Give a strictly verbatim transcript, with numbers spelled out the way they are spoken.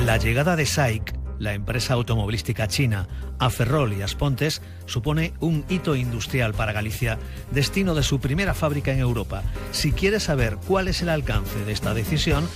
La llegada de SAIC, la empresa automovilística china, a Ferrol y Aspontes, supone un hito industrial para Galicia, destino de su primera fábrica en Europa. Si quieres saber cuál es el alcance de esta decisión,